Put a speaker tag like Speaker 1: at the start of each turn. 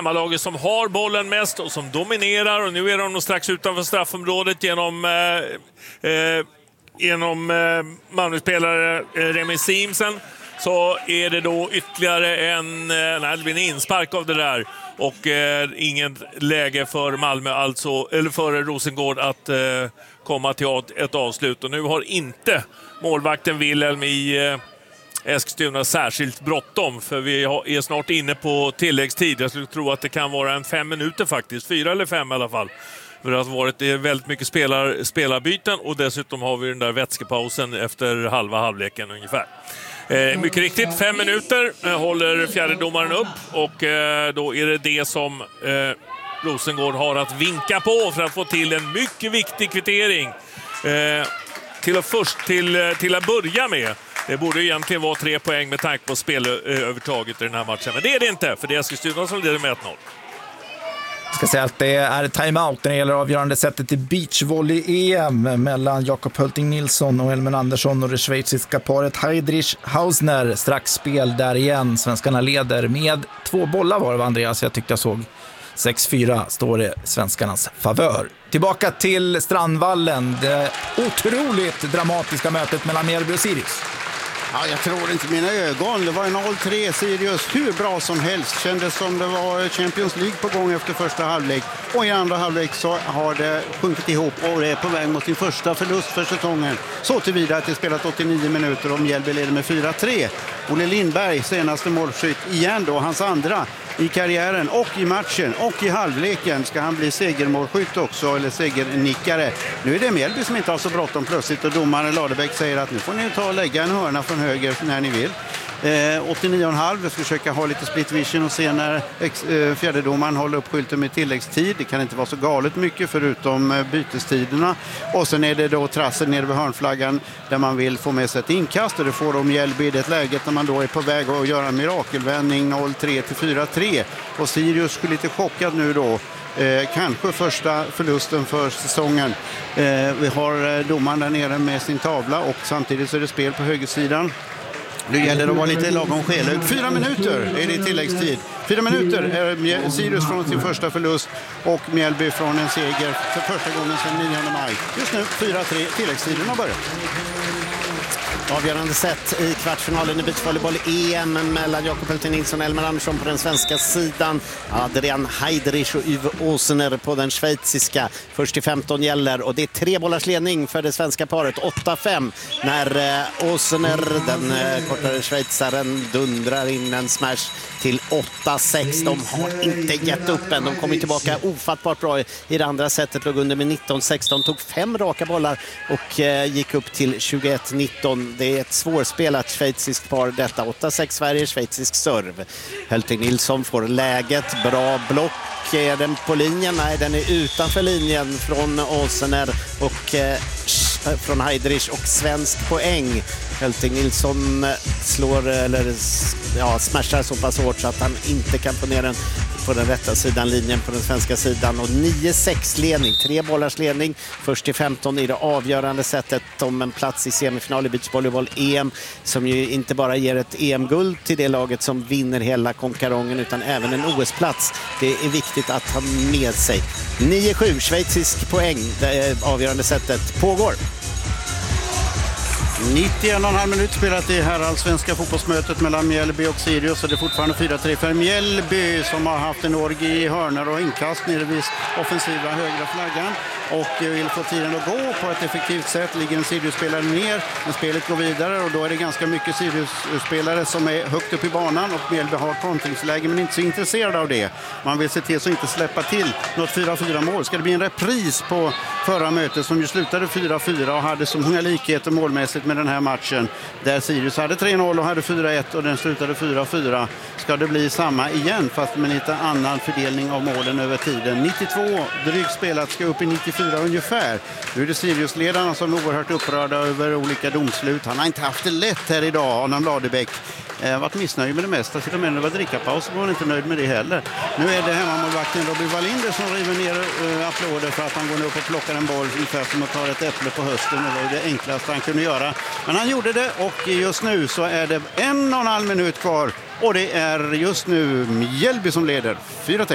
Speaker 1: hemmalaget som har bollen mest och som dominerar, och nu är de nog strax utanför straffområdet genom Malmö-spelare Remi Simsen. Så är det då ytterligare det blir en inspark av det där, och inget läge för Malmö, eller för Rosengård att komma till ett avslut. Och nu har inte målvakten Wilhelm i Eskilstuna särskilt bråttom, för vi är snart inne på tilläggstid. Jag skulle tro att det kan vara 5 minuter faktiskt, 4 eller 5 i alla fall. För det har varit väldigt mycket spelarbyten, och dessutom har vi den där vätskepausen efter halva halvleken ungefär. Mycket riktigt, 5 minuter håller fjärdedomaren upp, och då är det som Rosengård har att vinka på för att få till en mycket viktig kvittering. Till att börja med. Det borde egentligen vara 3 poäng med tanke på spelövertaget i den här matchen. Men det är det inte, för det är Eskilstuna som leder med 1-0.
Speaker 2: Jag ska säga att det är timeout när det gäller avgörande sättet i beachvolley-EM mellan Jakob Hölting Nilsson och Elmen Andersson och det schweiziska paret Heidrich-Hausner. Strax spel där igen. Svenskarna leder med 2 bollar var det, Andreas. Jag tyckte jag såg 6-4 står det svenskarnas favör. Tillbaka till Strandvallen. Det otroligt dramatiska mötet mellan Mjällby och Sirius.
Speaker 3: Ja, jag tror inte mina ögon. Det var en 0-3 Sirius, hur bra som helst. Kändes som det var Champions League på gång efter första halvlek. Och i andra halvlek så har det sjunkit ihop och det är på väg mot sin första förlust för säsongen. Så tillvida att det spelat 89 minuter och Mjällby leder med 4-3. Olle Lindberg, senaste målskytt igen då, hans andra i karriären och i matchen och i halvleken. Ska han bli segermålskytt också, eller segernickare? Nu är det Mjällby som inte har så bråttom plötsligt, och domaren Ladebäck säger att nu får ni ta och lägga en hörna från höger när ni vill. 89,5. Vi ska försöka ha lite split vision och se när fjärdedomaren håller upp skylten med tilläggstid. Det kan inte vara så galet mycket förutom bytestiderna. Och sen är det då trassel nere vid hörnflaggan där man vill få med sig ett inkast, och det får de Mjällby i det läget när man då är på väg att göra en mirakelvändning 0-3 till 4-3. Och Sirius skulle lite chockad nu då. Kanske första förlusten för säsongen. Vi har domaren där nere med sin tavla, och samtidigt så är det spel på högersidan. Nu gäller det att vara lite lagom skelögd. 4 minuter är det i tilläggstid. 4 minuter är Sirius från sin första förlust och Mjällby från en seger för första gången sedan 9 maj. Just nu 4-3, tilläggstiden har börjat.
Speaker 4: Avgörande sätt i kvartsfinalen i beachvolleyboll-EM mellan Jakob Hölting Nilsson och Elmer Andersson på den svenska sidan. Adrian Heidrich och Yves Åsener på den schweiziska. Först till 15 gäller, och det är 3 bollars ledning för det svenska paret. 8-5 när Åsener, den kortare schweizaren, dundrar in en smash till 8-6. De har inte gett upp än. De kommer tillbaka ofattbart bra i det andra sättet. Låg under med 19-16. Tog 5 raka bollar och gick upp till 21-19. Det är ett svårspelat schweiziskt par detta. 8-6 Sverige, schweizisk serv. Hölting Nilsson får läget. Bra block. Är den på linjen? Nej, den är utanför linjen från Åsener och från Heidrich, och svensk poäng. Hölting Nilsson smashar så pass hårt så att han inte kan få ner den på den rätta sidan linjen på den svenska sidan. Och 9-6 ledning, 3 bollars ledning. Först till 15 i det avgörande sättet om en plats i semifinal i beachvolleyboll-EM, som ju inte bara ger ett EM-guld till det laget som vinner hela konkarongen, utan även en OS-plats. Det är viktigt att ha med sig. 9-7, schweizisk poäng. Det avgörande sättet pågår.
Speaker 3: 91,5 minut spelat i herrallsvenska fotbollsmötet mellan Mjällby och Sirius, och det är fortfarande 4-3 för Mjällby som har haft en orgie i hörnor och inkast nere vid offensiva högra flaggan och vill få tiden att gå på ett effektivt sätt. Ligger en Sirius-spelare ner, men spelet går vidare, och då är det ganska mycket Sirius-spelare som är högt upp i banan, och Mjällby har kontringsläge men inte så intresserade av det. Man vill se till så inte släppa till något 4-4 mål. Ska det bli en repris på förra mötet som ju slutade 4-4 och hade så många likheter målmässigt med den här matchen, där Sirius hade 3-0 och hade 4-1 och den slutade 4-4. Ska det bli samma igen, fast med lite annan fördelning av målen över tiden? 92 drygt spelat, ska upp i 94 ungefär. Nu är det Sirius-ledarna som är oerhört upprörda över olika domslut. Han har inte haft det lätt här idag, Adam Ladebäck. Varit missnöjd med det mesta, till och med när det var drickapaus så var han inte nöjd med det heller. Nu är det hemmamålvakten Robin Wallinder som river ner applåder för att han går upp och plockar en boll ungefär som att ta ett äpple på hösten. Det var det enklaste han kunde göra. Men han gjorde det, och just nu så är det 1,5 minut kvar, och det är just nu Mjällby som leder 4-3.